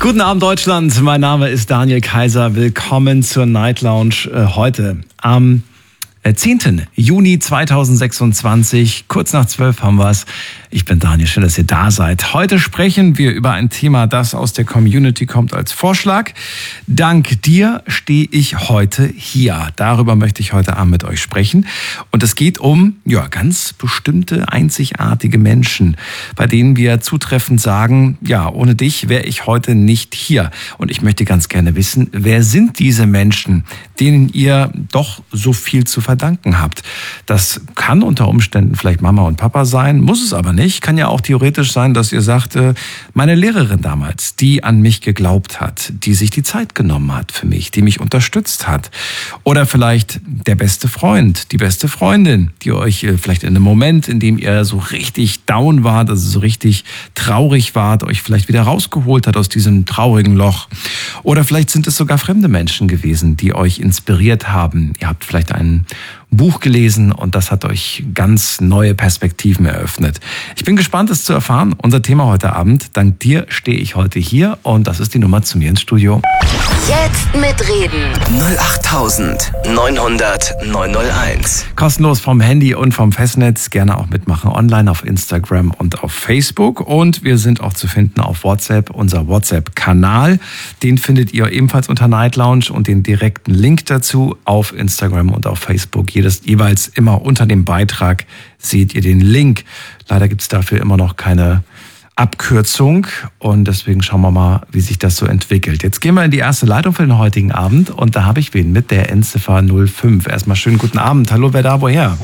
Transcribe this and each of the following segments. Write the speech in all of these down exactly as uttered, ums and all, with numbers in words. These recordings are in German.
Guten Abend Deutschland, mein Name ist Daniel Kaiser. Willkommen zur Night Lounge äh, heute am äh, zehnten Juni zweitausendsechsundzwanzig. Kurz nach zwölf haben wir es. Ich bin Daniel, schön, dass ihr da seid. Heute sprechen wir über ein Thema, das aus der Community kommt als Vorschlag. Dank dir stehe ich heute hier. Darüber möchte ich heute Abend mit euch sprechen. Und es geht um ja, ganz bestimmte, einzigartige Menschen, bei denen wir zutreffend sagen, ja, ohne dich wäre ich heute nicht hier. Und ich möchte ganz gerne wissen, wer sind diese Menschen, denen ihr doch so viel zu verdanken habt? Das kann unter Umständen vielleicht Mama und Papa sein, muss es aber nicht. Kann ja auch theoretisch sein, dass ihr sagt, meine Lehrerin damals, die an mich geglaubt hat, die sich die Zeit genommen hat für mich, die mich unterstützt hat. Oder vielleicht der beste Freund, die beste Freundin, die euch vielleicht in einem Moment, in dem ihr so richtig down wart, also so richtig traurig wart, euch vielleicht wieder rausgeholt hat aus diesem traurigen Loch. Oder vielleicht sind es sogar fremde Menschen gewesen, die euch inspiriert haben. Ihr habt vielleicht ein Buch gelesen und das hat euch ganz neue Perspektiven eröffnet. Ich bin gespannt, es zu erfahren. Unser Thema heute Abend. Dank dir stehe ich heute hier und das ist die Nummer zu mir ins Studio. Jetzt mitreden. null acht neunhundert neunhunderteins. Kostenlos vom Handy und vom Festnetz. Gerne auch mitmachen online auf Instagram und auf Facebook. Und wir sind auch zu finden auf WhatsApp, unser WhatsApp-Kanal. Den findet ihr ebenfalls unter Night Lounge und den direkten Link dazu auf Instagram und auf Facebook. Jedes, jeweils immer unter dem Beitrag seht ihr den Link. Leider gibt es dafür immer noch keine Abkürzung und deswegen schauen wir mal, wie sich das so entwickelt. Jetzt gehen wir in die erste Leitung für den heutigen Abend und da habe ich wen mit der Endziffer null fünf. Erstmal schönen guten Abend. Hallo, wer da, woher?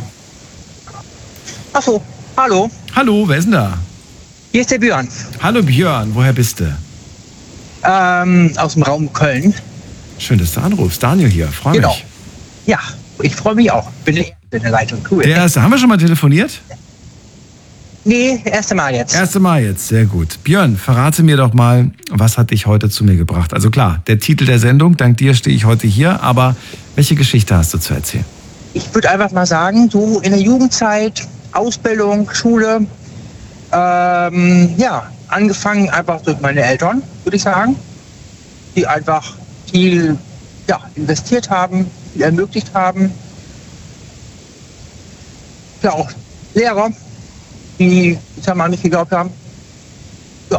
Ach so, hallo. Hallo, wer ist denn da? Hier ist der Björn. Hallo Björn, woher bist du? Ähm, aus dem Raum Köln. Schön, dass du anrufst. Daniel hier, freue Genau. mich. Ja, ich freue mich auch. Bin in der Leitung, cool. Der erste, haben wir schon mal telefoniert? Nee, erste Mal jetzt. Erste Mal jetzt, sehr gut. Björn, verrate mir doch mal, was hat dich heute zu mir gebracht? Also klar, der Titel der Sendung, dank dir stehe ich heute hier, aber welche Geschichte hast du zu erzählen? Ich würde einfach mal sagen, so in der Jugendzeit, Ausbildung, Schule, ähm, ja, angefangen einfach durch meine Eltern, würde ich sagen, die einfach viel ja, investiert haben, viel ermöglicht haben. Ja, auch Lehrer, die, ich sag mal, nicht geglaubt haben. Ja.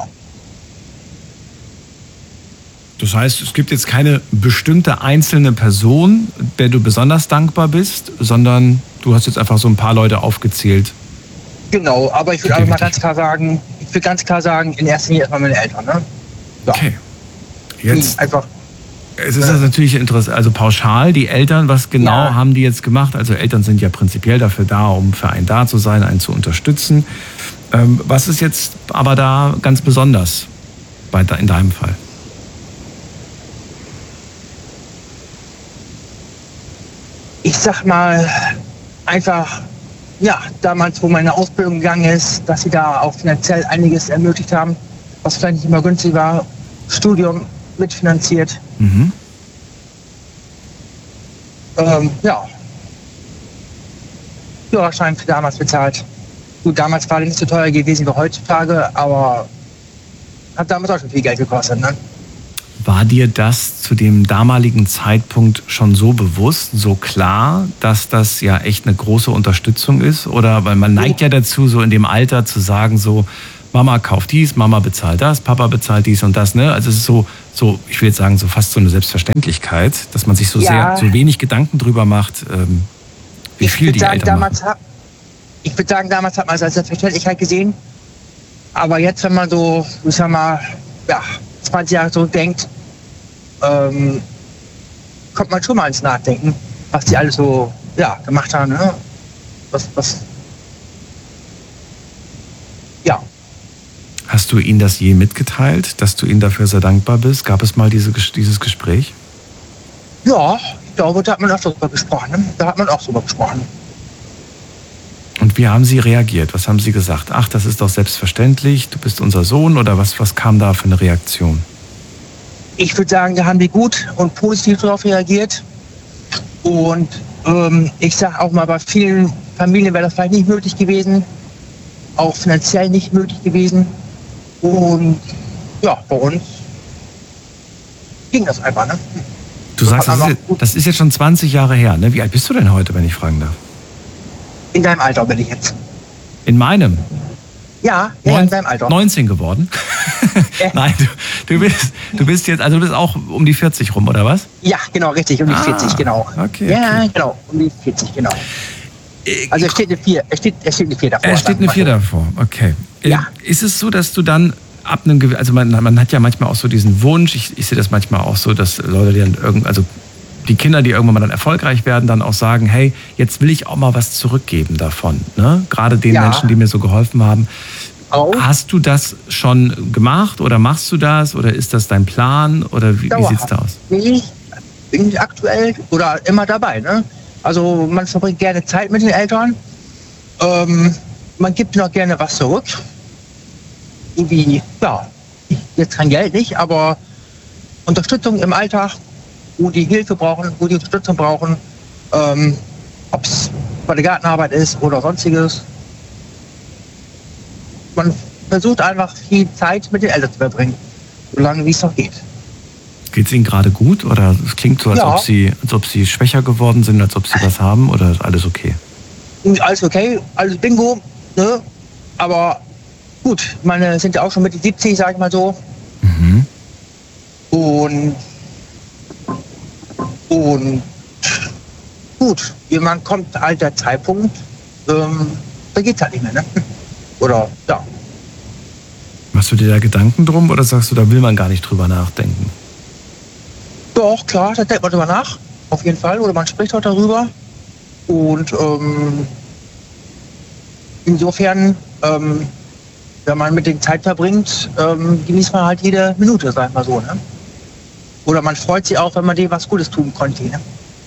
Das heißt, es gibt jetzt keine bestimmte einzelne Person, der du besonders dankbar bist, sondern du hast jetzt einfach so ein paar Leute aufgezählt. Genau, aber ich würde einfach mal ganz klar sagen, ich würde ganz klar sagen, in erster Linie erstmal meine Eltern, ne? Ja. Okay. Jetzt. Die einfach. Es ist das natürlich interessant, also pauschal, die Eltern, was genau Ja. haben die jetzt gemacht? Also Eltern sind ja prinzipiell dafür da, um für einen da zu sein, einen zu unterstützen. Ähm, was ist jetzt aber da ganz besonders bei, in deinem Fall? Ich sag mal, einfach, ja, damals, wo meine Ausbildung gegangen ist, dass sie da auch finanziell einiges ermöglicht haben, was vielleicht nicht immer günstig war, Studium mitfinanziert. Mhm. Ähm, ja. Führerschein für damals bezahlt. Gut, damals war der nicht so teuer gewesen wie heutzutage, aber hat damals auch schon viel Geld gekostet, ne? War dir das zu dem damaligen Zeitpunkt schon so bewusst, so klar, dass das ja echt eine große Unterstützung ist? Oder weil man neigt ja dazu, so in dem Alter zu sagen, so Mama kauft dies, Mama bezahlt das, Papa bezahlt dies und das, ne? Also es ist so, so, ich will jetzt sagen, so fast so eine Selbstverständlichkeit, dass man sich so Ja. sehr, so wenig Gedanken drüber macht, ähm, wie Ich viel würd die sagen, Eltern damals machen. hat, Ich würde sagen, damals hat man es als Selbstverständlichkeit gesehen. Aber jetzt, wenn man so, ich sag mal, ja, zwanzig Jahre zurückdenkt, ähm, kommt man schon mal ins Nachdenken, was die alles so ja, gemacht haben. Ne? Was, was, ja. Hast du ihnen das je mitgeteilt, dass du ihnen dafür sehr dankbar bist? Gab es mal diese, dieses Gespräch? Ja, ich glaube, da hat man auch drüber gesprochen. Ne? Da hat man auch drüber gesprochen. Und wie haben sie reagiert? Was haben sie gesagt? Ach, das ist doch selbstverständlich, du bist unser Sohn, oder was, was kam da für eine Reaktion? Ich würde sagen, da haben die gut und positiv darauf reagiert. Und ähm, ich sage auch mal, bei vielen Familien wäre das vielleicht nicht möglich gewesen, auch finanziell nicht möglich gewesen. Und ja, bei uns ging das einfach, ne? Du sagst, das ist, jetzt, das ist jetzt schon zwanzig Jahre her, ne? Wie alt bist du denn heute, wenn ich fragen darf? In deinem Alter bin ich jetzt. In meinem? Ja, ja, in deinem Alter. neunzehn geworden? Äh. Nein, du, du, bist, du bist jetzt, also du bist auch um die vierzig rum, oder was? Ja, genau, richtig, um die ah, vierzig, genau. Okay, ja, okay. genau, um die vierzig, genau. Also es steht eine vier, es steht, es steht eine vier davor. Es steht eine vier davor, okay. Ja. Ist es so, dass du dann ab einem gewissen, also man, man hat ja manchmal auch so diesen Wunsch, ich, ich sehe das manchmal auch so, dass Leute, die dann irgend, also die Kinder, die irgendwann mal dann erfolgreich werden, dann auch sagen, hey, jetzt will ich auch mal was zurückgeben davon, ne? Gerade den Ja. Menschen, die mir so geholfen haben. Auch. Hast du das schon gemacht oder machst du das oder ist das dein Plan oder wie, wie sieht's da aus? Nee, bin ich aktuell oder immer dabei, ne? Also man verbringt gerne Zeit mit den Eltern, ähm, man gibt noch gerne was zurück. Irgendwie, ja, jetzt kein Geld nicht, aber Unterstützung im Alltag, wo die Hilfe brauchen, wo die Unterstützung brauchen, ähm, ob es bei der Gartenarbeit ist oder sonstiges. Man versucht einfach viel Zeit mit den Eltern zu verbringen, solange wie es noch geht. Geht es Ihnen gerade gut oder es klingt so, als, Ja. ob Sie, als ob Sie schwächer geworden sind, als ob Sie was haben oder ist alles okay? Alles okay, alles Bingo, ne? Aber gut, meine sind ja auch schon Mitte siebzig, sag ich mal so. Mhm. Und, und gut, irgendwann kommt halt der Zeitpunkt, ähm, da geht's halt nicht mehr, ne? Oder, ja. Machst du dir da Gedanken drum oder sagst du, da will man gar nicht drüber nachdenken? Doch, klar, da denkt man drüber nach, auf jeden Fall, oder man spricht auch darüber. Und ähm, insofern, ähm, wenn man mit denen Zeit verbringt, ähm, genießt man halt jede Minute, sag ich mal so, ne? Oder man freut sich auch, wenn man denen was Gutes tun konnte, ne?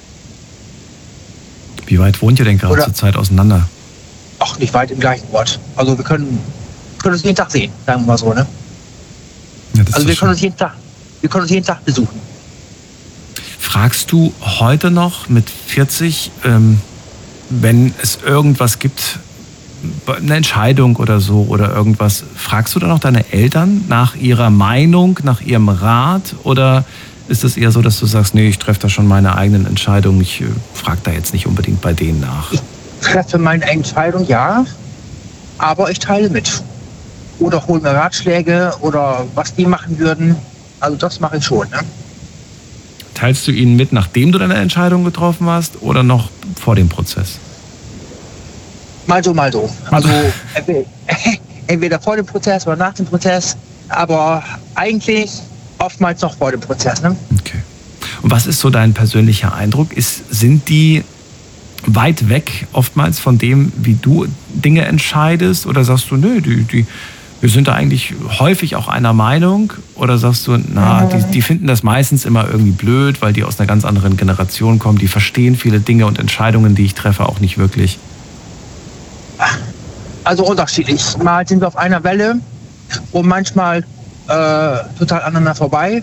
Wie weit wohnt ihr denn gerade Oder- zur Zeit auseinander? Ach, nicht weit im gleichen Ort. Also wir können, können uns jeden Tag sehen, sagen wir mal so, ne? Ja, das Also ist wir schön. können uns jeden Tag, wir können uns jeden Tag besuchen. Fragst du heute noch mit vierzig, ähm, wenn es irgendwas gibt, eine Entscheidung oder so oder irgendwas, fragst du dann noch deine Eltern nach ihrer Meinung, nach ihrem Rat oder ist es eher so, dass du sagst, nee, ich treffe da schon meine eigenen Entscheidungen, ich äh, frage da jetzt nicht unbedingt bei denen nach? Ich treffe meine Entscheidung, ja, aber ich teile mit. Oder hole mir Ratschläge oder was die machen würden. Also das mache ich schon, ne? Teilst du ihnen mit, nachdem du deine Entscheidung getroffen hast oder noch vor dem Prozess? Mal so, mal so. Also entweder- entweder vor dem Prozess oder nach dem Prozess, aber eigentlich oftmals noch vor dem Prozess, ne? Okay. Und was ist so dein persönlicher Eindruck? Ist, sind die weit weg oftmals von dem, wie du Dinge entscheidest? Oder sagst du, nö, die, die, wir sind da eigentlich häufig auch einer Meinung? Oder sagst du, na, die, die finden das meistens immer irgendwie blöd, weil die aus einer ganz anderen Generation kommen, die verstehen viele Dinge und Entscheidungen, die ich treffe, auch nicht wirklich? Also unterschiedlich. Mal sind wir auf einer Welle und manchmal äh, total aneinander vorbei.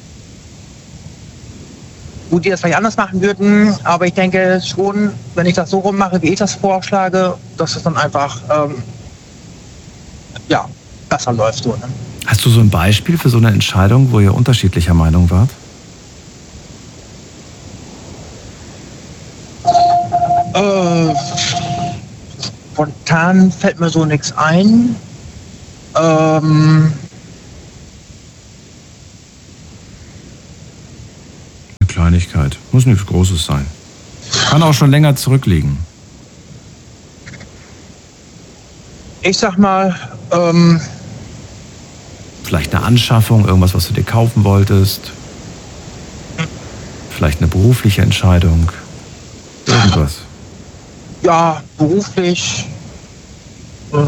Wo die das vielleicht anders machen würden, aber ich denke schon, wenn ich das so rummache, wie ich das vorschlage, dass es dann einfach ähm, ja, besser läuft. So, ne? Hast du so ein Beispiel für so eine Entscheidung, wo ihr unterschiedlicher Meinung wart? Äh, spontan fällt mir so nichts ein. Ähm, Eine Kleinigkeit. Muss nichts Großes sein. Kann auch schon länger zurückliegen. ich sag mal, ähm, Vielleicht eine Anschaffung, irgendwas, was du dir kaufen wolltest. Vielleicht eine berufliche Entscheidung. Irgendwas. ja, beruflich. Äh,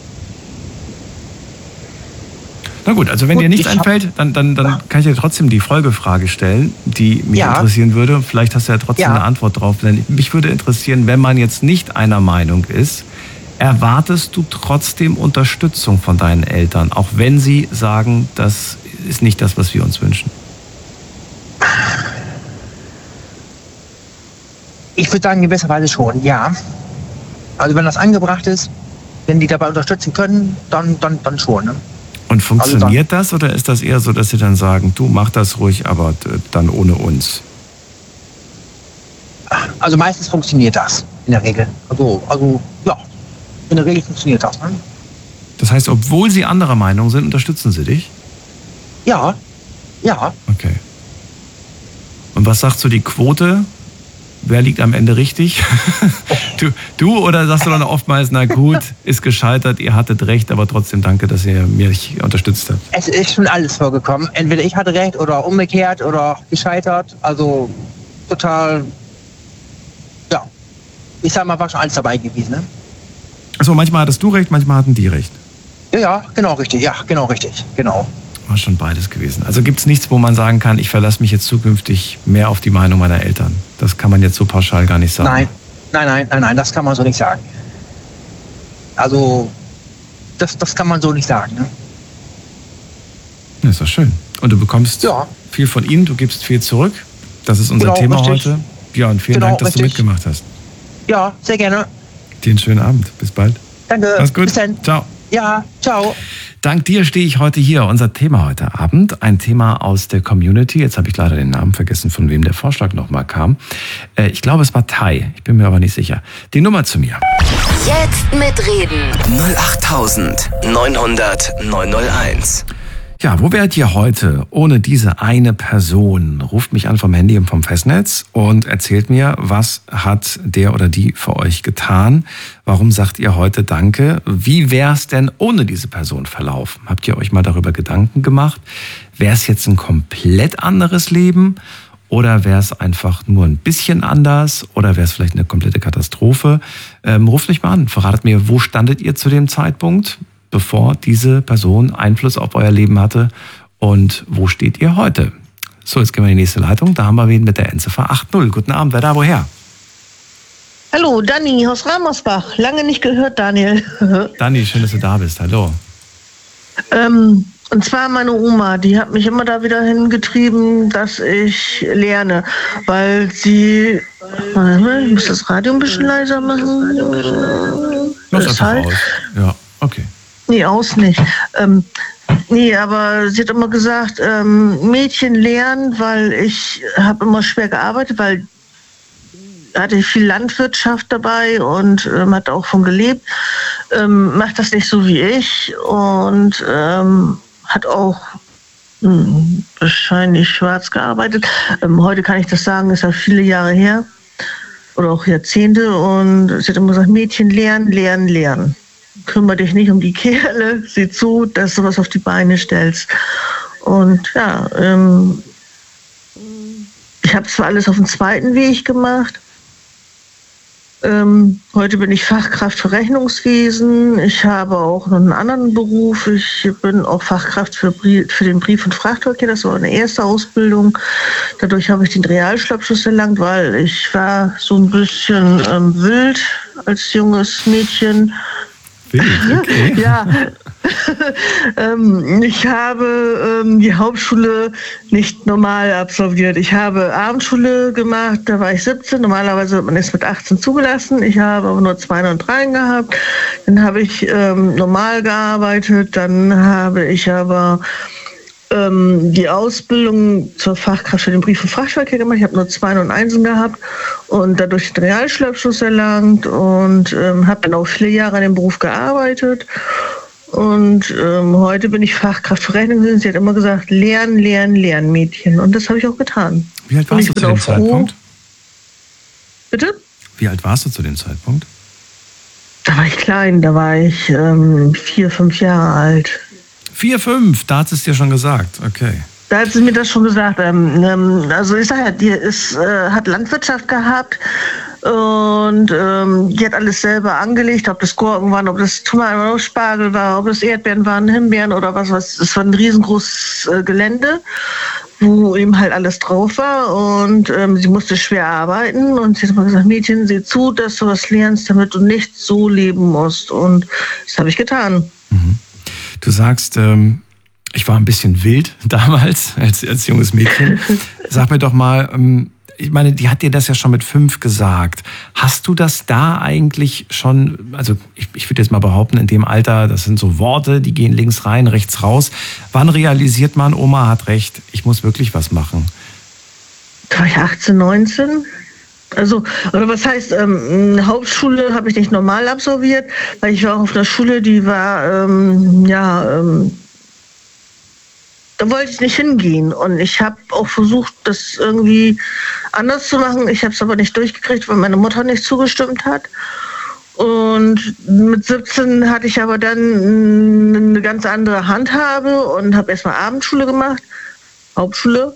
Na gut, also wenn Gut, dir nichts ich hab- einfällt, dann, dann, dann kann ich dir trotzdem die Folgefrage stellen, die mich Ja. interessieren würde. Vielleicht hast du ja trotzdem Ja. eine Antwort drauf. Denn mich würde interessieren, wenn man jetzt nicht einer Meinung ist, erwartest du trotzdem Unterstützung von deinen Eltern, auch wenn sie sagen, das ist nicht das, was wir uns wünschen? Ich würde sagen, in gewisser Weise schon, ja. Also wenn das angebracht ist, wenn die dabei unterstützen können, dann, dann, dann schon. Ne? Und funktioniert das oder ist das eher so, dass Sie dann sagen, du mach das ruhig, aber dann ohne uns? Also meistens funktioniert das in der Regel. Also, also ja, in der Regel funktioniert das. Ne? Das heißt, obwohl Sie anderer Meinung sind, unterstützen Sie dich? Ja, ja. Okay. Und was sagt so die Quote? Wer liegt am Ende richtig? du, du oder sagst du dann oftmals, na gut, ist gescheitert, ihr hattet recht, aber trotzdem danke, dass ihr mich unterstützt habt. Es ist schon alles vorgekommen. Entweder ich hatte recht oder umgekehrt oder gescheitert. Also total, ja, ich sag mal, war schon alles dabei gewesen. Ne? Achso, manchmal hattest du recht, manchmal hatten die recht. Ja, ja, genau richtig, ja, genau richtig, genau. War schon beides gewesen. Also gibt es nichts, wo man sagen kann, ich verlasse mich jetzt zukünftig mehr auf die Meinung meiner Eltern. Das kann man jetzt so pauschal gar nicht sagen. Nein, nein, nein, nein, nein, das kann man so nicht sagen. Also, das, das kann man so nicht sagen. Ne? Das ist doch schön. Und du bekommst ja. viel von ihnen, du gibst viel zurück. Das ist unser genau, Thema richtig. heute. Ja, und vielen genau, Dank, dass richtig. du mitgemacht hast. Ja, sehr gerne. Dir einen schönen Abend. Bis bald. Danke. Mach's gut. Bis dann. Ciao. Ja, ciao. Dank dir stehe ich heute hier. Unser Thema heute Abend, ein Thema aus der Community. Jetzt habe ich leider den Namen vergessen, von wem der Vorschlag nochmal kam. Äh, ich glaube, es war Tai. Ich bin mir aber nicht sicher. Die Nummer zu mir. Jetzt mitreden. null acht neun null null neun null eins. Ja, wo wärt ihr heute ohne diese eine Person? Ruft mich an vom Handy und vom Festnetz und erzählt mir, was hat der oder die für euch getan? Warum sagt ihr heute Danke? Wie wär's denn ohne diese Person verlaufen? Habt ihr euch mal darüber Gedanken gemacht? Wäre es jetzt ein komplett anderes Leben? Oder wäre es einfach nur ein bisschen anders? Oder wäre es vielleicht eine komplette Katastrophe? Ähm, ruft mich mal an, verratet mir, wo standet ihr zu dem Zeitpunkt, bevor diese Person Einfluss auf euer Leben hatte, und wo steht ihr heute? So, jetzt gehen wir in die nächste Leitung. Da haben wir wen mit der Endziffer acht null. Guten Abend, wer da, woher? Hallo, Dani aus Ramersbach. Lange nicht gehört, Daniel. Dani, schön, dass du da bist. Hallo. ähm, und zwar meine Oma, die hat mich immer da wieder hingetrieben, dass ich lerne, weil sie... Warte mal, ich muss das Radio ein bisschen leiser machen. Lass einfach halt. aus. Ja, okay. Nee, aus nicht. Ähm, nee, aber sie hat immer gesagt, ähm, Mädchen lernen, weil ich habe immer schwer gearbeitet, weil hatte viel Landwirtschaft dabei und ähm, hat auch von gelebt. Ähm, macht das nicht so wie ich und ähm, hat auch mh, wahrscheinlich schwarz gearbeitet. Ähm, heute kann ich das sagen, ist ja viele Jahre her oder auch Jahrzehnte, und sie hat immer gesagt, Mädchen lernen, lernen, lernen. Kümmere dich nicht um die Kerle, sieh zu, dass du was auf die Beine stellst. Und ja, ähm, ich habe zwar alles auf dem zweiten Weg gemacht. Ähm, heute bin ich Fachkraft für Rechnungswesen. Ich habe auch noch einen anderen Beruf. Ich bin auch Fachkraft für, Brie- für den Brief- und Frachtverkehr. Das war eine erste Ausbildung. Dadurch habe ich den Realschulabschluss erlangt, weil ich war so ein bisschen ähm, wild als junges Mädchen. Okay. Ja, ähm, ich habe ähm, die Hauptschule nicht normal absolviert. Ich habe Abendschule gemacht, da war ich siebzehn. Normalerweise wird man erst mit achtzehn zugelassen. Ich habe aber nur zwei und drei gehabt. Dann habe ich ähm, normal gearbeitet. Dann habe ich aber ähm, die Ausbildung zur Fachkraft für den Brief- und Frachtverkehr gemacht. Ich habe nur zwei und Einsen gehabt und dadurch den Realschulabschluss erlangt und ähm, habe dann auch viele Jahre an dem Beruf gearbeitet. Und ähm, heute bin ich Fachkraft für Rechnungswesen. Sie hat immer gesagt, lernen, lernen, lernen, Mädchen. Und das habe ich auch getan. Wie alt warst du zu dem Zeitpunkt? Bitte? Wie alt warst du zu dem Zeitpunkt? Da war ich klein, da war ich ähm, vier, fünf Jahre alt. Vier, fünf, da hat es dir schon gesagt, okay. Da hat sie mir das schon gesagt. Ähm, ähm, also ich sage ja, die ist, äh, hat Landwirtschaft gehabt und ähm, die hat alles selber angelegt, ob das Gurken waren, ob das Tomaten oder Spargel war, ob das Erdbeeren waren, Himbeeren oder was was. Es war ein riesengroßes äh, Gelände, wo eben halt alles drauf war, und ähm, sie musste schwer arbeiten, und sie hat immer gesagt, Mädchen, sieh zu, dass du was lernst, damit du nicht so leben musst, und das habe ich getan. Mhm. Du sagst, ähm, ich war ein bisschen wild damals als, als junges Mädchen. Sag mir doch mal, ähm, ich meine, die hat dir das ja schon mit fünf gesagt. Hast du das da eigentlich schon, also ich, ich würde jetzt mal behaupten, in dem Alter, das sind so Worte, die gehen links rein, rechts raus. Wann realisiert man, Oma hat recht, ich muss wirklich was machen? Da war ich achtzehn, neunzehn. Also, oder was heißt, ähm, Hauptschule habe ich nicht normal absolviert, weil ich war auf einer Schule, die war, ähm, ja, ähm, da wollte ich nicht hingehen. Und ich habe auch versucht, das irgendwie anders zu machen. Ich habe es aber nicht durchgekriegt, weil meine Mutter nicht zugestimmt hat. Und mit siebzehn hatte ich aber dann eine ganz andere Handhabe und habe erstmal Abendschule gemacht, Hauptschule.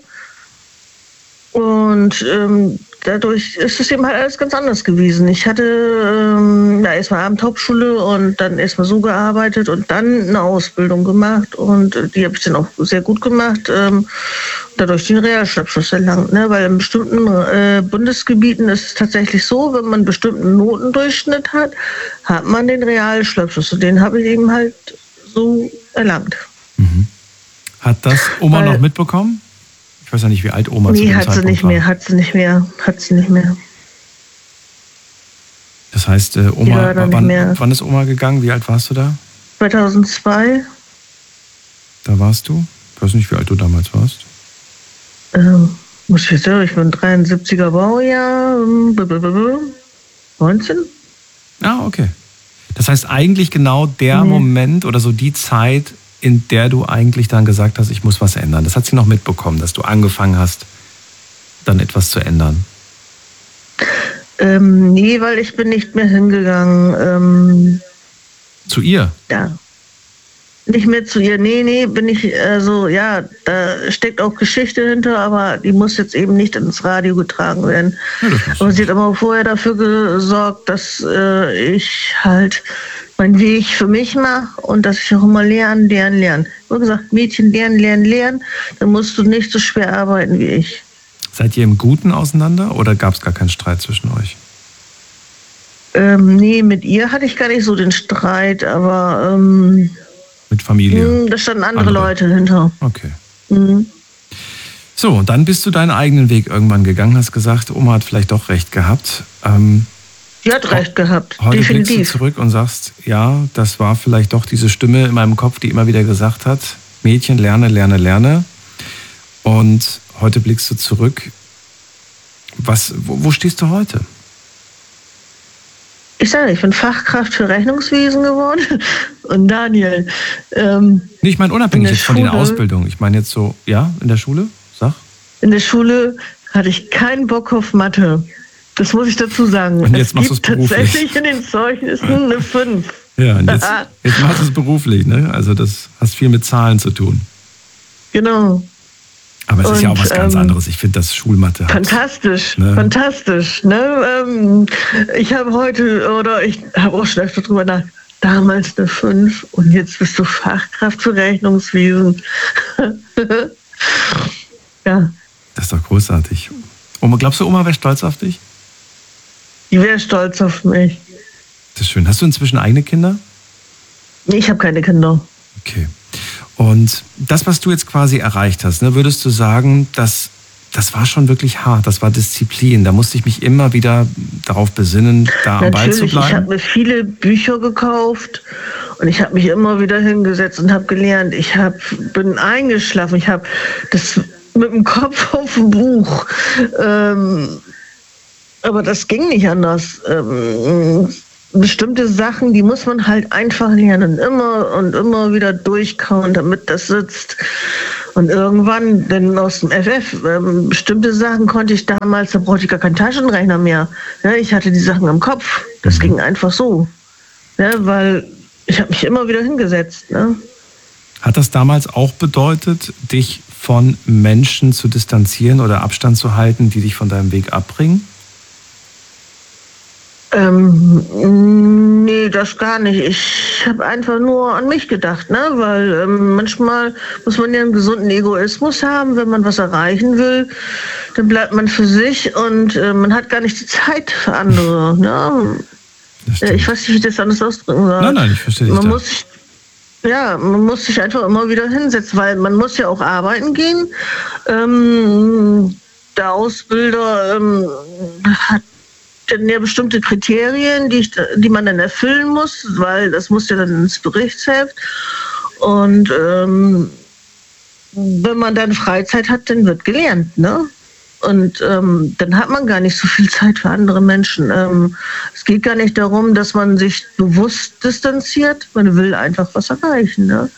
Und ähm, dadurch ist es eben halt alles ganz anders gewesen. Ich hatte ähm, ja, erstmal Abendhauptschule und dann erstmal so gearbeitet und dann eine Ausbildung gemacht. Und äh, die habe ich dann auch sehr gut gemacht. Ähm, dadurch den Realschulabschluss erlangt. Ne? Weil in bestimmten äh, Bundesgebieten ist es tatsächlich so, wenn man einen bestimmten Notendurchschnitt hat, hat man den Realschulabschluss. Und den habe ich eben halt so erlangt. Mhm. Hat das Oma Weil, noch mitbekommen? Ich weiß ja nicht, wie alt Oma zu nee, dem hat sie Zeitpunkt nicht war. mehr, hat sie nicht mehr, hat sie nicht mehr. Das heißt, äh, Die Oma, war dann wann, nicht mehr. wann ist Oma gegangen? Wie alt warst du da? zweitausendzwei. Da warst du? Ich weiß nicht, wie alt du damals warst. Ähm, muss ich jetzt sagen, ich bin dreiundsiebziger Baujahr, ähm, b- b- b- b- neunzehn? Ah, okay. Das heißt eigentlich genau der Nee. Moment oder so die Zeit, in der du eigentlich dann gesagt hast, ich muss was ändern. Das hat sie noch mitbekommen, dass du angefangen hast, dann etwas zu ändern. Ähm, nee, weil ich bin nicht mehr hingegangen. Ähm, Zu ihr? ja. Nicht mehr zu ihr. Nee, nee, bin ich, also ja, da steckt auch Geschichte hinter, aber die muss jetzt eben nicht ins Radio getragen werden. Ja, das muss Aber sie sie hat aber vorher dafür gesorgt, dass äh, ich halt meinen Weg für mich mache und dass ich auch immer lernen, lernen, lernen. Ich habe gesagt, Mädchen lernen, lernen, lernen, dann musst du nicht so schwer arbeiten wie ich. Seid ihr im Guten auseinander oder gab es gar keinen Streit zwischen euch? Ähm, nee, mit ihr hatte ich gar nicht so den Streit, aber ähm, Mit Familie? mh, da standen andere, Andere. Leute hinter. Okay. Mhm. So, und dann bist du deinen eigenen Weg irgendwann gegangen, hast gesagt, Oma hat vielleicht doch recht gehabt. Ähm, Die hat recht gehabt, heute blickst du definitiv. zurück und sagst, ja, das war vielleicht doch diese Stimme in meinem Kopf, die immer wieder gesagt hat, Mädchen, lerne, lerne, lerne. Und heute blickst du zurück. Was, wo, wo stehst du heute? Ich sage, ich bin Fachkraft für Rechnungswesen geworden. Und Daniel, ähm, Nee, ich meine unabhängig In der jetzt von den Schule- Ausbildungen. Ich meine jetzt so, ja, in der Schule? Sag. in der Schule hatte ich keinen Bock auf Mathe. Das muss ich dazu sagen. Und jetzt es machst gibt du's beruflich. tatsächlich in den Zeugnissen eine fünf. Ja, und jetzt, jetzt machst du es beruflich, ne? Also das hast viel mit Zahlen zu tun. Genau. Aber es ist ja auch Und, was ganz ähm, anderes. Ich finde, dass Schulmathe hat. Fantastisch, Ne? fantastisch. Ne? Ähm, ich habe heute, oder ich habe auch schon öfter drüber nachgedacht, damals eine fünf und jetzt bist du Fachkraft für Rechnungswesen. Ja, Das ist doch großartig. Oma, glaubst du, Oma wäre stolz auf dich? die wäre stolz auf mich. Das ist schön. Hast du inzwischen eigene Kinder? Nee, ich habe keine Kinder. Okay. Und das, was du jetzt quasi erreicht hast, ne, würdest du sagen, dass das war schon wirklich hart, das war Disziplin. Da musste ich mich immer wieder darauf besinnen, da am Ball zu Natürlich, ich habe bleiben. mir viele Bücher gekauft und ich habe mich immer wieder hingesetzt und habe gelernt. Ich hab, bin eingeschlafen, ich habe das mit dem Kopf auf dem Buch. Ähm, aber das ging nicht anders. Ähm, bestimmte Sachen, die muss man halt einfach lernen, immer und immer wieder durchkauen, damit das sitzt. Und irgendwann, denn aus dem F F, ähm, bestimmte Sachen konnte ich damals, da brauchte ich gar keinen Taschenrechner mehr. Ja, ich hatte die Sachen im Kopf. Das Mhm. ging einfach so. Ja, weil ich habe mich immer wieder hingesetzt. Ne? Hat das damals auch bedeutet, dich von Menschen zu distanzieren oder Abstand zu halten, die dich von deinem Weg abbringen? Ähm, nee, das gar nicht. Ich habe einfach nur an mich gedacht, ne? Weil ähm, manchmal muss man ja einen gesunden Egoismus haben, wenn man was erreichen will, dann bleibt man für sich und äh, man hat gar nicht die Zeit für andere. Ne? Das Äh, stimmt. Ich weiß nicht, wie ich das anders ausdrücken soll. Nein, nein, ich verstehe dich Man da. muss sich, ja, man muss sich einfach immer wieder hinsetzen, weil man muss ja auch arbeiten gehen. Ähm, der Ausbilder ähm, hat dann ja bestimmte Kriterien, die, ich, die man dann erfüllen muss, weil das muss ja dann ins Berichtsheft. Und ähm, wenn man dann Freizeit hat, dann wird gelernt, ne? Und ähm, dann hat man gar nicht so viel Zeit für andere Menschen. Ähm, es geht gar nicht darum, dass man sich bewusst distanziert. Man will einfach was erreichen. Ne?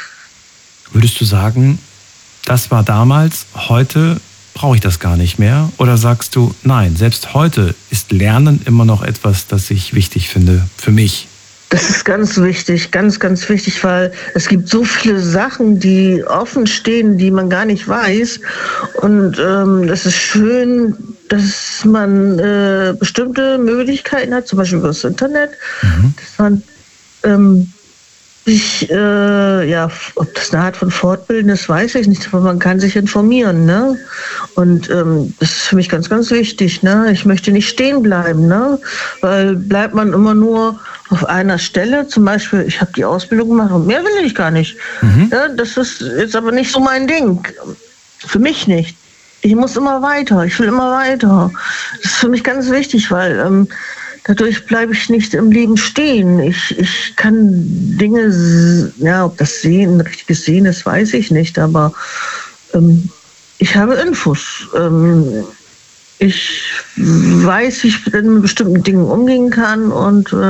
Würdest du sagen, das war damals, heute brauche ich das gar nicht mehr? Oder sagst du, nein, selbst heute ist Lernen immer noch etwas, das ich wichtig finde für mich? Das ist ganz wichtig, ganz, ganz wichtig, weil es gibt so viele Sachen, die offen stehen, die man gar nicht weiß. Und ähm, es ist schön, dass man äh, bestimmte Möglichkeiten hat, zum Beispiel über das Internet, mhm. dass man ähm, sich, äh, ja, ob das eine Art von Fortbilden ist, weiß ich nicht, aber man kann sich informieren, ne? Und ähm, das ist für mich ganz, ganz wichtig, ne? Ich möchte nicht stehen bleiben, ne? Weil bleibt man immer nur auf einer Stelle, zum Beispiel, ich habe die Ausbildung gemacht und mehr will ich gar nicht. Mhm. Ja, das ist jetzt aber nicht so mein Ding. Für mich nicht. Ich muss immer weiter, ich will immer weiter. Das ist für mich ganz wichtig, weil ähm, dadurch bleibe ich nicht im Leben stehen. Ich, ich kann Dinge, ja, ob das Sehen, richtiges Sehen ist, weiß ich nicht, aber ähm, ich habe Infos. Ähm, ich weiß, wie ich mit bestimmten Dingen umgehen kann und äh,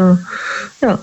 ja.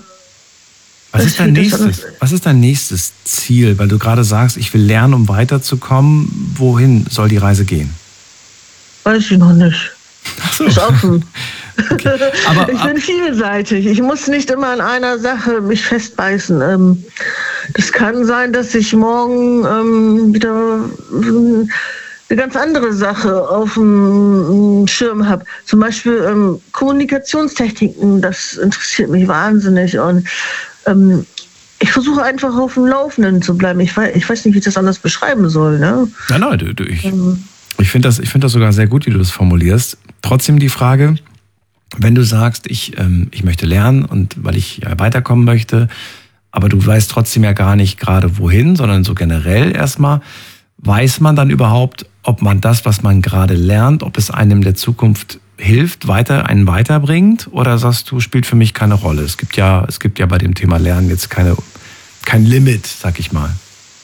Was ist dein nächstes, was ist dein nächstes Ziel? Weil du gerade sagst, ich will lernen, um weiterzukommen. Wohin soll die Reise gehen? Weiß ich noch nicht. Ach so. Ist offen. Okay. Aber, ich bin vielseitig. Ich muss nicht immer an einer Sache mich festbeißen. Ähm, das kann sein, dass ich morgen ähm, wieder ähm, eine ganz andere Sache auf dem Schirm habe. Zum Beispiel ähm, Kommunikationstechniken, das interessiert mich wahnsinnig. Und ähm, ich versuche einfach auf dem Laufenden zu bleiben. Ich weiß, ich weiß nicht, wie ich das anders beschreiben soll. Ne? Nein, nein, du, du, ich, ähm, ich finde das, ich find das sogar sehr gut, wie du das formulierst. Trotzdem die Frage, wenn du sagst, ich, ähm, ich möchte lernen und weil ich ja weiterkommen möchte, aber du weißt trotzdem ja gar nicht gerade wohin, sondern so generell erstmal, weiß man dann überhaupt, ob man das, was man gerade lernt, ob es einem der Zukunft hilft, weiter, einen weiterbringt? Oder sagst du, spielt für mich keine Rolle? Es gibt ja, es gibt ja bei dem Thema Lernen jetzt keine, kein Limit, sag ich mal.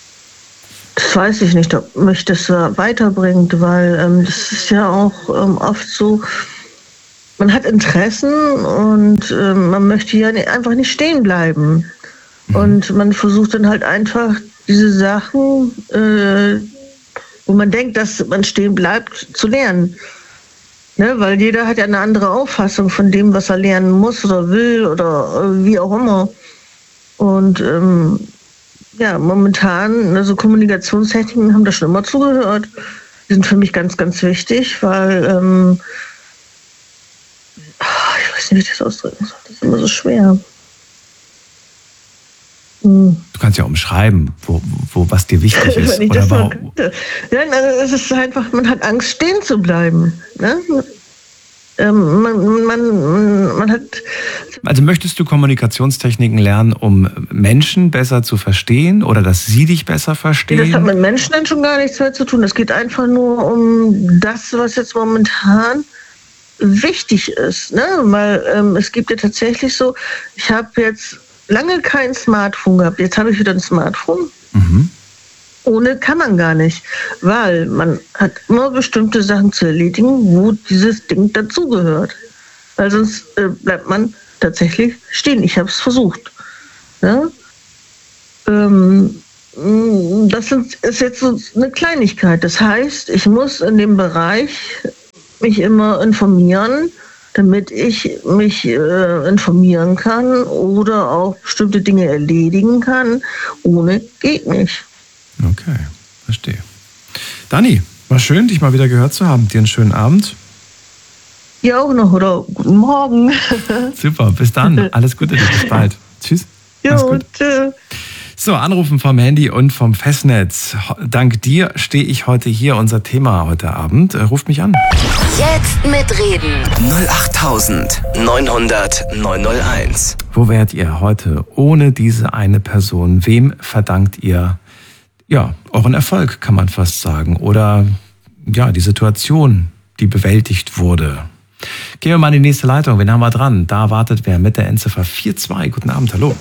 Das weiß ich nicht, ob mich das weiterbringt, weil ähm, das ist ja auch ähm, oft so, man hat Interessen und ähm, man möchte ja einfach nicht stehen bleiben. Mhm. Und man versucht dann halt einfach diese Sachen, äh, wo man denkt, dass man stehen bleibt, zu lernen. Ne? Weil jeder hat ja eine andere Auffassung von dem, was er lernen muss oder will oder äh, wie auch immer. Und ähm, ja, momentan, also Kommunikationstechniken haben da schon immer zugehört. Die sind für mich ganz, ganz wichtig, weil ähm, ich weiß nicht, wie ich das ausdrücken soll. Das ist immer so schwer. Du kannst ja umschreiben, wo, wo, was dir wichtig ist. Wenn ich oder das warum? könnte. Ja, es ist einfach, man hat Angst, stehen zu bleiben. Ne? Ähm, man, man, man hat. Also möchtest du Kommunikationstechniken lernen, um Menschen besser zu verstehen oder dass sie dich besser verstehen? Das hat mit Menschen dann schon gar nichts mehr zu tun. Es geht einfach nur um das, was jetzt momentan wichtig ist. Ne? Weil ähm, es gibt ja tatsächlich so, ich habe jetzt lange kein Smartphone gehabt. Jetzt habe ich wieder ein Smartphone. Mhm. Ohne kann man gar nicht, weil man hat immer bestimmte Sachen zu erledigen, wo dieses Ding dazugehört. Weil sonst äh, bleibt man tatsächlich stehen. Ich habe es versucht. Ja? Ähm, das ist jetzt so eine Kleinigkeit. Das heißt, ich muss in dem Bereich mich immer informieren, damit ich mich äh, informieren kann oder auch bestimmte Dinge erledigen kann. Ohne geht nicht. Okay, verstehe. Dani, war schön, dich mal wieder gehört zu haben. Dir einen schönen Abend. Ja, auch noch, oder guten Morgen. Super, bis dann. Alles Gute, bis bald. Tschüss. Jo, tschüss. So, Anrufen vom Handy und vom Festnetz. Dank dir stehe ich heute hier. Unser Thema heute Abend. Ruft mich an. Jetzt mitreden. null acht neunhundert neunhunderteins. Wo wärt ihr heute ohne diese eine Person? Wem verdankt ihr, ja, euren Erfolg, kann man fast sagen? Oder ja, die Situation, die bewältigt wurde. Gehen wir mal in die nächste Leitung. Wen haben wir dran? Da wartet wer mit der Endziffer vier zwei. Guten Abend, hallo.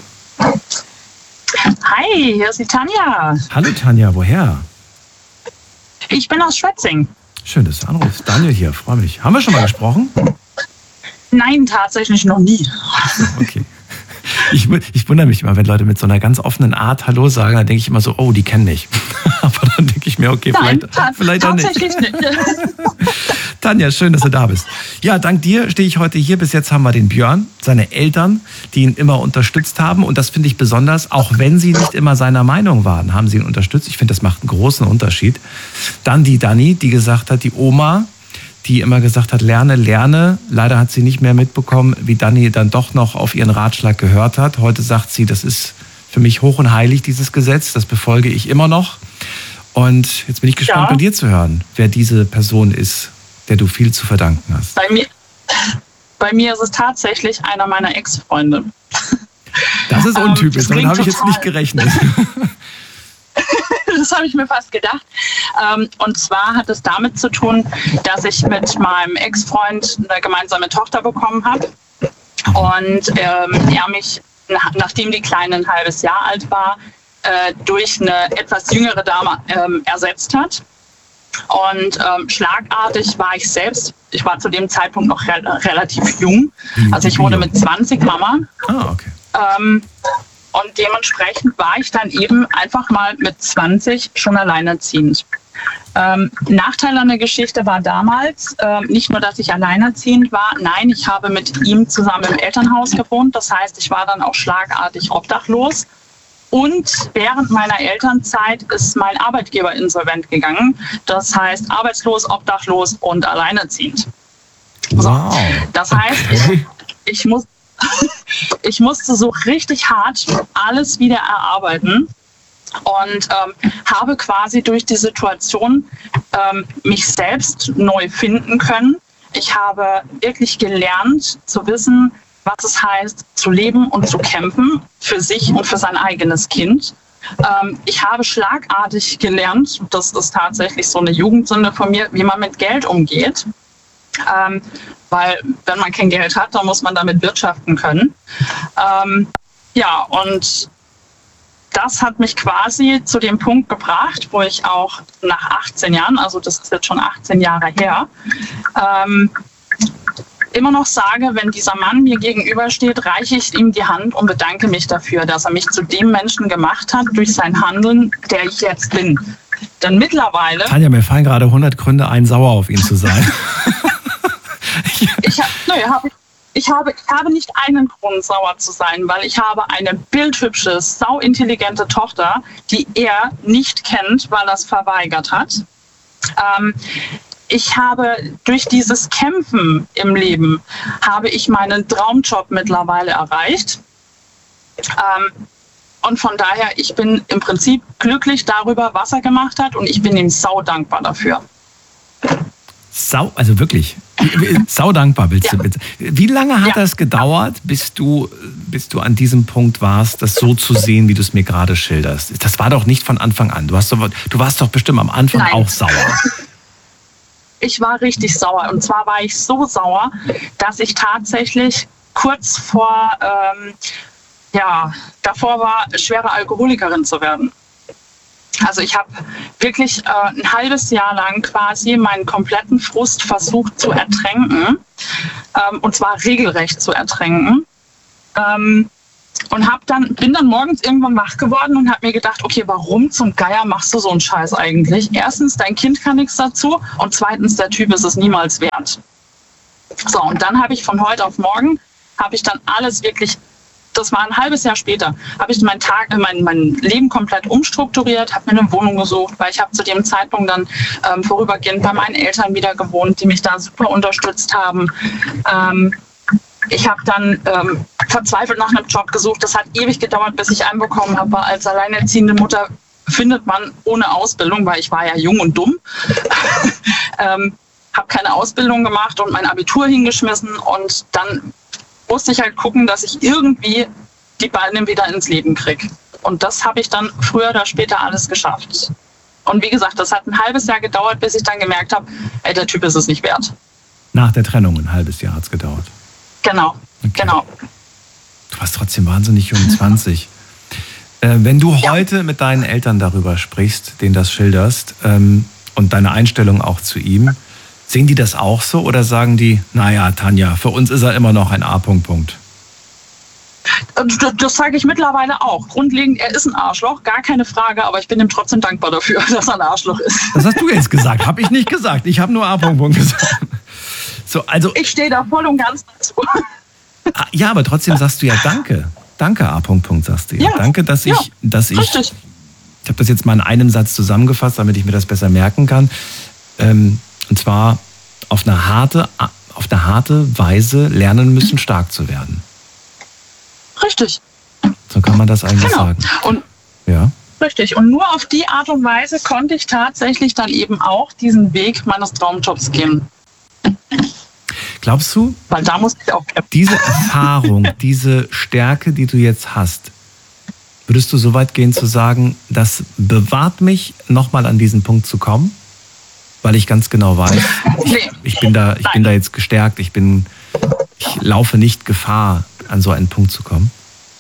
Hi, hier ist die Tanja. Hallo Tanja, woher? Ich bin aus Schwetzing. Schön, dass du anrufst. Daniel hier, freue mich. Haben wir schon mal gesprochen? Nein, tatsächlich noch nie. Okay. Ich, ich wundere mich immer, wenn Leute mit so einer ganz offenen Art Hallo sagen, dann denke ich immer so, oh, die kennen mich. Aber dann denke ich mir, okay, Nein, vielleicht, ta- vielleicht auch nicht. Tatsächlich nicht. Tanja, schön, dass du da bist. Ja, dank dir stehe ich heute hier. Bis jetzt haben wir den Björn, seine Eltern, die ihn immer unterstützt haben. Und das finde ich besonders, auch wenn sie nicht immer seiner Meinung waren, haben sie ihn unterstützt. Ich finde, das macht einen großen Unterschied. Dann die Dani, die gesagt hat, die Oma, die immer gesagt hat, lerne, lerne. Leider hat sie nicht mehr mitbekommen, wie Dani dann doch noch auf ihren Ratschlag gehört hat. Heute sagt sie, das ist für mich hoch und heilig, dieses Gesetz. Das befolge ich immer noch. Und jetzt bin ich gespannt, Ja. bei dir zu hören, wer diese Person ist, der du viel zu verdanken hast. Bei mir, bei mir ist es tatsächlich einer meiner Ex-Freunde. Das ist Ähm, untypisch, das damit klingt habe ich jetzt total- nicht gerechnet. Das habe ich mir fast gedacht. Ähm, und zwar hat es damit zu tun, dass ich mit meinem Ex-Freund eine gemeinsame Tochter bekommen habe. Und ähm, er mich, nach, nachdem die Kleine ein halbes Jahr alt war, äh, durch eine etwas jüngere Dame ähm, ersetzt hat. Und ähm, schlagartig war ich selbst, ich war zu dem Zeitpunkt noch re- relativ jung. Also ich wurde mit zwanzig Mama. Ah, okay. Ähm, und dementsprechend war ich dann eben einfach mal mit zwanzig schon alleinerziehend. Ähm, Nachteil an der Geschichte war damals ähm, nicht nur, dass ich alleinerziehend war, nein, ich habe mit ihm zusammen im Elternhaus gewohnt. Das heißt, ich war dann auch schlagartig obdachlos. Und während meiner Elternzeit ist mein Arbeitgeber insolvent gegangen. Das heißt, arbeitslos, obdachlos und alleinerziehend. Wow. Das heißt, Okay. ich, ich, muss, ich musste so richtig hart alles wieder erarbeiten und ähm, habe quasi durch die Situation ähm, mich selbst neu finden können. Ich habe wirklich gelernt zu wissen, was es heißt, zu leben und zu kämpfen für sich und für sein eigenes Kind. Ähm, ich habe schlagartig gelernt, das ist tatsächlich so eine Jugendsünde von mir, wie man mit Geld umgeht. Ähm, weil wenn man kein Geld hat, dann muss man damit wirtschaften können. Ähm, ja, und das hat mich quasi zu dem Punkt gebracht, wo ich auch nach achtzehn Jahren, also das ist jetzt schon achtzehn Jahre her, ähm, immer noch sage, wenn dieser Mann mir gegenübersteht, reiche ich ihm die Hand und bedanke mich dafür, dass er mich zu dem Menschen gemacht hat durch sein Handeln, der ich jetzt bin. Denn mittlerweile... Tanja, mir fallen gerade hundert Gründe ein, sauer auf ihn zu sein. Ich, hab, nö, hab ich, ich, habe, ich habe nicht einen Grund, sauer zu sein, weil ich habe eine bildhübsche, sauintelligente Tochter, die er nicht kennt, weil er es verweigert hat. Ähm, ich habe durch dieses Kämpfen im Leben, habe ich meinen Traumjob mittlerweile erreicht. Ähm, und von daher, ich bin im Prinzip glücklich darüber, was er gemacht hat, und ich bin ihm sau dankbar dafür. Sau, also wirklich, sau dankbar willst Ja. du bitte. Wie lange hat Ja. das gedauert, bis du, bis du an diesem Punkt warst, das so zu sehen, wie du es mir gerade schilderst? Das war doch nicht von Anfang an. Du, hast doch, du warst doch bestimmt am Anfang Nein. auch sauer. Ich war richtig sauer. Und zwar war ich so sauer, dass ich tatsächlich kurz vor, ähm, ja, davor war, schwere Alkoholikerin zu werden. Also ich habe wirklich äh, ein halbes Jahr lang quasi meinen kompletten Frust versucht zu ertränken. Ähm, und zwar regelrecht zu ertränken. Ähm, und hab dann, bin dann morgens irgendwann wach geworden und habe mir gedacht, okay, warum zum Geier machst du so einen Scheiß eigentlich? Erstens, dein Kind kann nichts dazu, und zweitens, der Typ ist es niemals wert. So, und dann habe ich von heute auf morgen, habe ich dann alles wirklich, das war ein halbes Jahr später, habe ich mein, Tag, mein, mein Leben komplett umstrukturiert, habe mir eine Wohnung gesucht, weil ich habe zu dem Zeitpunkt dann ähm, vorübergehend bei meinen Eltern wieder gewohnt, die mich da super unterstützt haben. Ähm, Ich habe dann ähm, verzweifelt nach einem Job gesucht. Das hat ewig gedauert, bis ich einen bekommen habe. Weil als alleinerziehende Mutter findet man ohne Ausbildung, weil ich war ja jung und dumm, ähm, habe keine Ausbildung gemacht und mein Abitur hingeschmissen. Und dann musste ich halt gucken, dass ich irgendwie die Beine wieder ins Leben kriege. Und das habe ich dann früher oder später alles geschafft. Und wie gesagt, das hat ein halbes Jahr gedauert, bis ich dann gemerkt habe, ey, der Typ ist es nicht wert. Nach der Trennung ein halbes Jahr hat es gedauert. Genau, okay. genau. Du warst trotzdem wahnsinnig jung, zwanzig. äh, wenn du ja. heute mit deinen Eltern darüber sprichst, denen das schilderst ähm, und deine Einstellung auch zu ihm, sehen die das auch so oder sagen die, naja, Tanja, für uns ist er immer noch ein A. Punkt, Punkt. Das, das sage ich mittlerweile auch. Grundlegend, er ist ein Arschloch, gar keine Frage, aber ich bin ihm trotzdem dankbar dafür, dass er ein Arschloch ist. Das hast du jetzt gesagt, habe ich nicht gesagt. Ich habe nur A. Punkt, Punkt gesagt. So, also, ich stehe da voll und ganz dazu. Ja, aber trotzdem sagst du ja Danke. Danke, A. Punkt, Punkt, sagst du ja. ja. Danke, dass ich, ja, dass ich, richtig. ich habe das jetzt mal in einem Satz zusammengefasst, damit ich mir das besser merken kann. Ähm, und zwar auf eine harte, auf eine harte Weise lernen müssen, stark zu werden. Richtig. So kann man das eigentlich genau. sagen. Und ja. Richtig. Und nur auf die Art und Weise konnte ich tatsächlich dann eben auch diesen Weg meines Traumjobs gehen. Glaubst du, weil da musste ich auch kämpfen. Diese Erfahrung, diese Stärke, die du jetzt hast, würdest du so weit gehen zu sagen, das bewahrt mich, nochmal an diesen Punkt zu kommen? Weil ich ganz genau weiß, ich, nee. ich, bin, da, ich bin da jetzt gestärkt, ich, bin, ich laufe nicht Gefahr, an so einen Punkt zu kommen?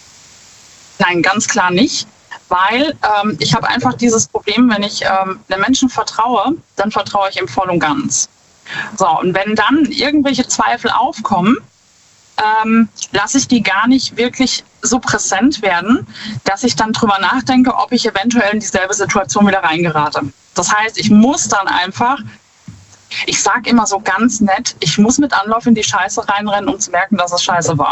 Nein, ganz klar nicht. Weil ähm, ich habe einfach dieses Problem, wenn ich ähm, einem Menschen vertraue, dann vertraue ich ihm voll und ganz. So, und wenn dann irgendwelche Zweifel aufkommen, ähm, lasse ich die gar nicht wirklich so präsent werden, dass ich dann drüber nachdenke, ob ich eventuell in dieselbe Situation wieder reingerate. Das heißt, ich muss dann einfach, ich sage immer so ganz nett, ich muss mit Anlauf in die Scheiße reinrennen, um zu merken, dass es scheiße war.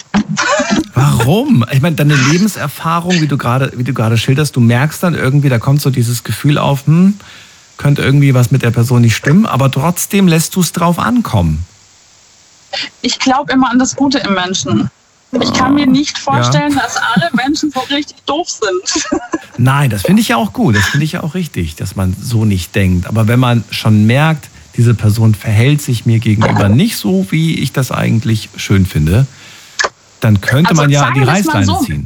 Warum? Ich meine, deine Lebenserfahrung, wie du gerade, wie du gerade schilderst, du merkst dann irgendwie, da kommt so dieses Gefühl auf, hm, könnte irgendwie was mit der Person nicht stimmen, aber trotzdem lässt du es drauf ankommen. Ich glaube immer an das Gute im Menschen. Ich kann mir nicht vorstellen, ja. dass alle Menschen so richtig doof sind. Nein, das finde ich ja auch gut, das finde ich ja auch richtig, dass man so nicht denkt. Aber wenn man schon merkt, diese Person verhält sich mir gegenüber nicht so, wie ich das eigentlich schön finde, dann könnte also man ja die Reißleine so ziehen.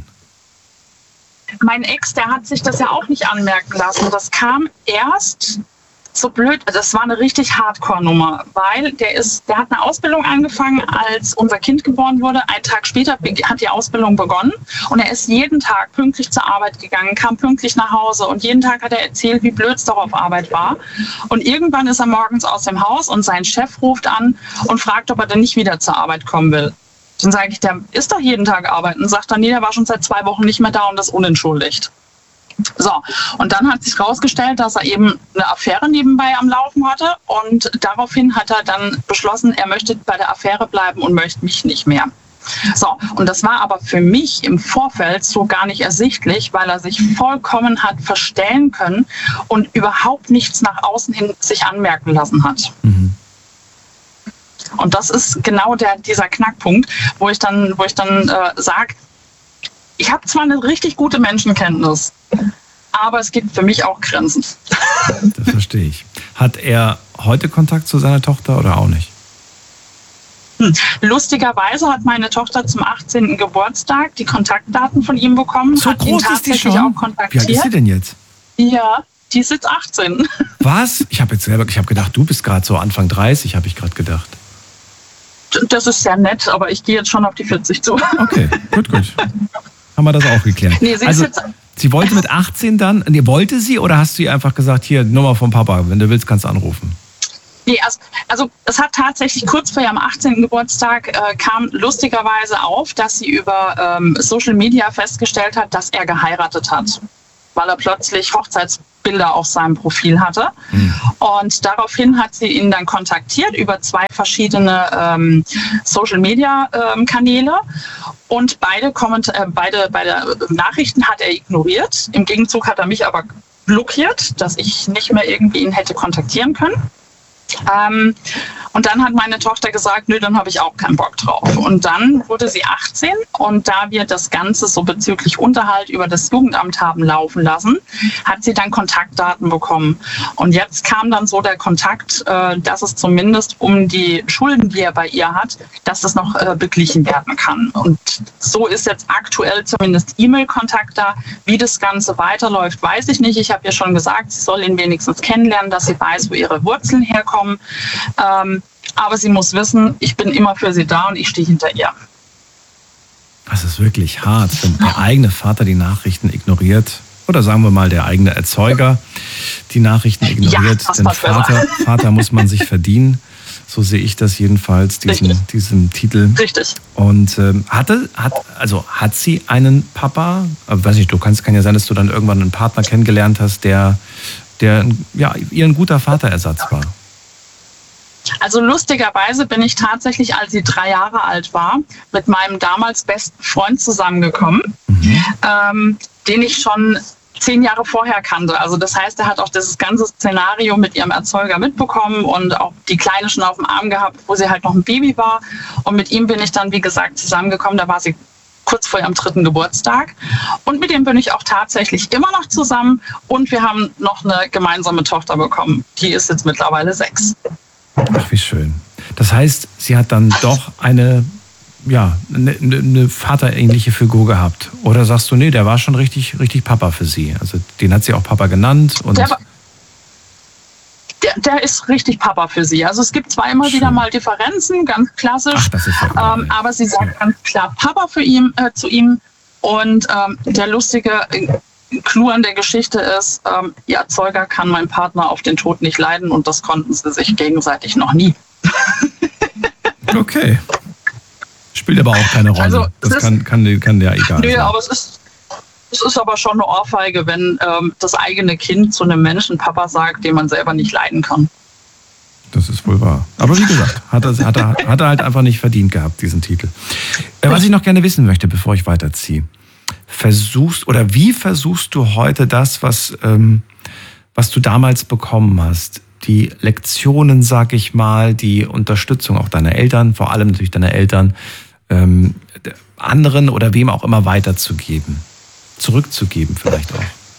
Mein Ex, der hat sich das ja auch nicht anmerken lassen. Das kam erst so blöd, das war eine richtig Hardcore-Nummer, weil der ist, der hat eine Ausbildung angefangen, als unser Kind geboren wurde. Einen Tag später hat die Ausbildung begonnen und er ist jeden Tag pünktlich zur Arbeit gegangen, kam pünktlich nach Hause und jeden Tag hat er erzählt, wie blöd es doch auf Arbeit war. Und irgendwann ist er morgens aus dem Haus und sein Chef ruft an und fragt, ob er denn nicht wieder zur Arbeit kommen will. Dann sage ich, der ist doch jeden Tag arbeiten. Sagt er, nee, der war schon seit zwei Wochen nicht mehr da und ist unentschuldigt. So, und dann hat sich herausgestellt, dass er eben eine Affäre nebenbei am Laufen hatte und daraufhin hat er dann beschlossen, er möchte bei der Affäre bleiben und möchte mich nicht mehr. So, und das war aber für mich im Vorfeld so gar nicht ersichtlich, weil er sich vollkommen hat verstellen können und überhaupt nichts nach außen hin sich anmerken lassen hat. Mhm. Und das ist genau der, dieser Knackpunkt, wo ich dann, wo ich dann äh, sage, ich habe zwar eine richtig gute Menschenkenntnis, aber es gibt für mich auch Grenzen. Das verstehe ich. Hat er heute Kontakt zu seiner Tochter oder auch nicht? Hm. Lustigerweise hat meine Tochter zum achtzehnten Geburtstag die Kontaktdaten von ihm bekommen. So hat groß ihn ist tatsächlich die schon? Auch kontaktiert. Wie alt ist sie denn jetzt? Ja, die ist jetzt achtzehn. Was? Ich habe jetzt selber, ich habe gedacht, du bist gerade so Anfang dreißig, habe ich gerade gedacht. Das ist sehr nett, aber ich gehe jetzt schon auf die vierzig zu. Okay, gut, gut. Haben wir das auch geklärt. Nee, sie, also, ist jetzt sie wollte mit achtzehn dann, nee, wollte sie oder hast du ihr einfach gesagt, hier, Nummer vom Papa, wenn du willst, kannst du anrufen? Nee, also, also es hat tatsächlich kurz vor ihrem achtzehnten Geburtstag äh, kam lustigerweise auf, dass sie über ähm, Social Media festgestellt hat, dass er geheiratet hat, weil er plötzlich Hochzeitsbilder auf seinem Profil hatte. Mhm. Und daraufhin hat sie ihn dann kontaktiert über zwei verschiedene ähm, Social-Media-Kanäle. Ähm, und beide, Komment- äh, beide, beide Nachrichten hat er ignoriert. Im Gegenzug hat er mich aber blockiert, dass ich nicht mehr irgendwie ihn hätte kontaktieren können. Ähm, Und dann hat meine Tochter gesagt, nö, dann habe ich auch keinen Bock drauf. Und dann wurde sie achtzehn und da wir das Ganze so bezüglich Unterhalt über das Jugendamt haben laufen lassen, hat sie dann Kontaktdaten bekommen. Und jetzt kam dann so der Kontakt, äh, dass es zumindest um die Schulden, die er bei ihr hat, dass das noch äh, beglichen werden kann. Und so ist jetzt aktuell zumindest E-Mail-Kontakt da. Wie das Ganze weiterläuft, weiß ich nicht. Ich habe ihr schon gesagt, sie soll ihn wenigstens kennenlernen, dass sie weiß, wo ihre Wurzeln herkommen. Ähm, aber sie muss wissen, ich bin immer für sie da und ich stehe hinter ihr. Das ist wirklich hart, wenn der eigene Vater die Nachrichten ignoriert. Oder sagen wir mal, der eigene Erzeuger die Nachrichten ignoriert. Ja, denn Vater, Vater muss man sich verdienen. So sehe ich das jedenfalls, diesen, diesen Titel. Richtig. Und ähm, hatte, hat, also hat sie einen Papa? Aber weiß nicht, du kannst, kann ja sein, dass du dann irgendwann einen Partner kennengelernt hast, der, der ja, ihr ein guter Vaterersatz war. Also lustigerweise bin ich tatsächlich, als sie drei Jahre alt war, mit meinem damals besten Freund zusammengekommen, mhm. ähm, den ich schon zehn Jahre vorher kannte. Also das heißt, er hat auch dieses ganze Szenario mit ihrem Erzeuger mitbekommen und auch die Kleine schon auf dem Arm gehabt, wo sie halt noch ein Baby war. Und mit ihm bin ich dann, wie gesagt, zusammengekommen. Da war sie kurz vor ihrem dritten Geburtstag. Und mit dem bin ich auch tatsächlich immer noch zusammen. Und wir haben noch eine gemeinsame Tochter bekommen. Die ist jetzt mittlerweile sechs. Ach, wie schön. Das heißt, sie hat dann doch eine, ja, eine, eine vaterähnliche Figur gehabt. Oder sagst du, nee, der war schon richtig, richtig Papa für sie. Also den hat sie auch Papa genannt. Und der, der, der ist richtig Papa für sie. Also es gibt zwar immer schön. wieder mal Differenzen, ganz klassisch. Ach, das ist ja ähm, aber sie sagt ja. ganz klar Papa für ihn, äh, zu ihm. Und ähm, der lustige Clou an der Geschichte ist, ähm, ihr Erzeuger kann mein Partner auf den Tod nicht leiden und das konnten sie sich gegenseitig noch nie. Okay. Spielt aber auch keine Rolle. Also, das ist, kann, kann, kann ja egal nö, sein. Aber es ist, es ist aber schon eine Ohrfeige, wenn ähm, das eigene Kind zu einem Menschen Papa sagt, den man selber nicht leiden kann. Das ist wohl wahr. Aber wie gesagt, hat er, hat er, hat er halt einfach nicht verdient gehabt, diesen Titel. Äh, was ich noch gerne wissen möchte, bevor ich weiterziehe. Versuchst oder wie versuchst du heute das, was, ähm, was du damals bekommen hast, die Lektionen, sag ich mal, die Unterstützung auch deiner Eltern, vor allem natürlich deiner Eltern, ähm, anderen oder wem auch immer weiterzugeben, zurückzugeben vielleicht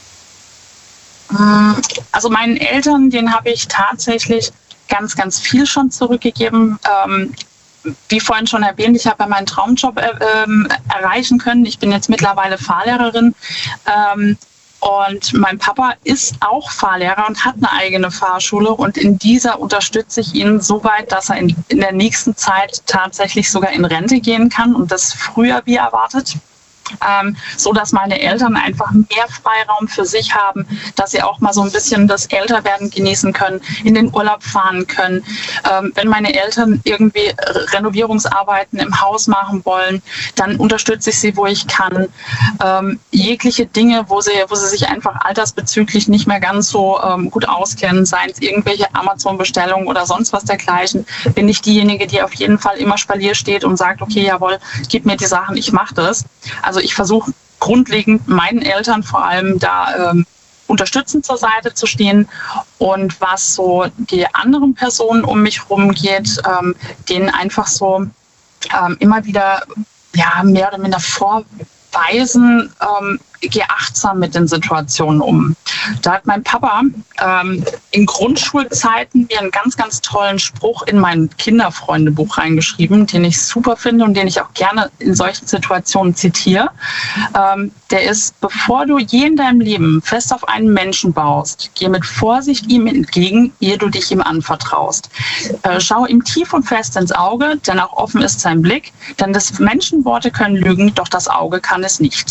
auch? Also meinen Eltern, denen habe ich tatsächlich ganz, ganz viel schon zurückgegeben. Ähm, Wie vorhin schon erwähnt, ich habe meinen Traumjob äh, ähm, erreichen können. Ich bin jetzt mittlerweile Fahrlehrerin ähm, und mein Papa ist auch Fahrlehrer und hat eine eigene Fahrschule und in dieser unterstütze ich ihn so weit, dass er in, in der nächsten Zeit tatsächlich sogar in Rente gehen kann und das früher wie erwartet. Ähm, so dass meine Eltern einfach mehr Freiraum für sich haben, dass sie auch mal so ein bisschen das Älterwerden genießen können, in den Urlaub fahren können. Ähm, wenn meine Eltern irgendwie Renovierungsarbeiten im Haus machen wollen, dann unterstütze ich sie, wo ich kann. Ähm, jegliche Dinge, wo sie, wo sie sich einfach altersbezüglich nicht mehr ganz so ähm, gut auskennen, seien es irgendwelche Amazon-Bestellungen oder sonst was dergleichen, bin ich diejenige, die auf jeden Fall immer Spalier steht und sagt, okay, jawohl, gib mir die Sachen, ich mache das. Also ich versuche grundlegend meinen Eltern vor allem da ähm, unterstützend zur Seite zu stehen. Und was so die anderen Personen um mich herum geht, ähm, denen einfach so ähm, immer wieder ja, mehr oder minder vorweisen, ähm, geh achtsam mit den Situationen um. Da hat mein Papa ähm, in Grundschulzeiten mir einen ganz, ganz tollen Spruch in mein Kinderfreundebuch reingeschrieben, den ich super finde und den ich auch gerne in solchen Situationen zitiere. Ähm, der ist, bevor du je in deinem Leben fest auf einen Menschen baust, geh mit Vorsicht ihm entgegen, ehe du dich ihm anvertraust. Äh, schau ihm tief und fest ins Auge, denn auch offen ist sein Blick, denn des Menschen Worte können lügen, doch das Auge kann es nicht.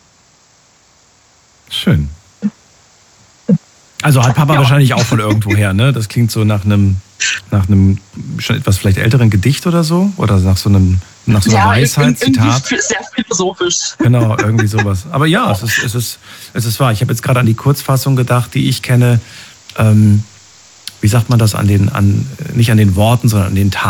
Schön. Also hat Papa ja. wahrscheinlich auch von irgendwoher, ne? Das klingt so nach einem, nach einem schon etwas vielleicht älteren Gedicht oder so? Oder nach so einem, nach so einer ja, Weisheit, Zitat? Sehr philosophisch. Genau, irgendwie sowas. Aber ja, es ist, es ist, es ist wahr. Ich habe jetzt gerade an die Kurzfassung gedacht, die ich kenne. Ähm, wie sagt man das an den, an, nicht an den Worten, sondern an den Taten.